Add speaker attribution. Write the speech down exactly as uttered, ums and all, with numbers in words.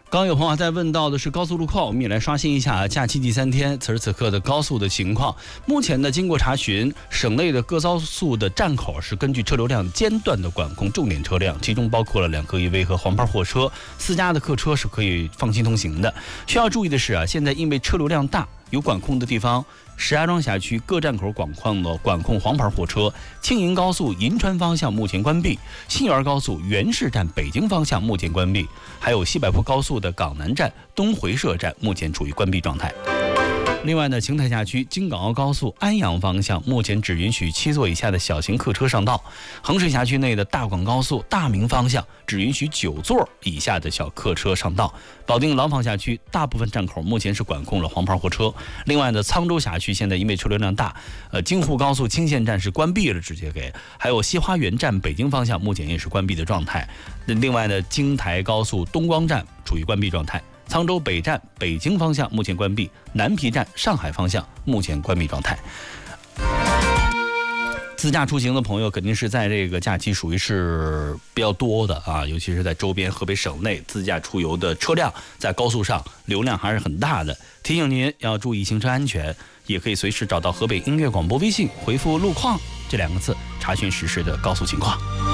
Speaker 1: 刚有朋友在问到的是高速路况，我们也来刷新一下假期第三天此时此刻的高速的情况。目前呢，经过查询，省内的各高速的站口是根据车流量间断的管控重点车辆，其中包括了两个 E V 和黄牌货车，私家的客车是可以放心通行的。需要注意的是啊，现在因为车流量大，有管控的地方，石家庄辖区各站口管控的管控黄牌货车，青银高速银川方向目前关闭，新园高速原市站北京方向目前关闭，还有西柏坡高速的港南站、东回社站目前处于关闭状态。另外呢，邢台辖区京港澳高速安阳方向目前只允许七座以下的小型客车上道，衡水辖区内的大广高速大明方向只允许九座以下的小客车上道。保定廊坊辖区大部分站口目前是管控了黄牌货车。另外呢，沧州辖区现在因为车流量大，呃，京沪高速青线站是关闭了，直接给，还有西花园站北京方向目前也是关闭的状态。另外呢，京台高速东光站处于关闭状态。沧州北站北京方向目前关闭，南皮站上海方向目前关闭状态。自驾出行的朋友肯定是在这个假期属于是比较多的啊，尤其是在周边河北省内自驾出游的车辆在高速上流量还是很大的，提醒您要注意行车安全，也可以随时找到河北音乐广播微信回复路况这两个字查询实时的高速情况。